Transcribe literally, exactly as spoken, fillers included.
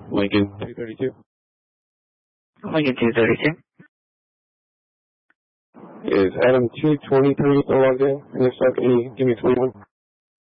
Lincoln two thirty-two. Lincoln two thirty-two. Is Adam two twenty-three still logged in? Can you start, can you give me twenty-one?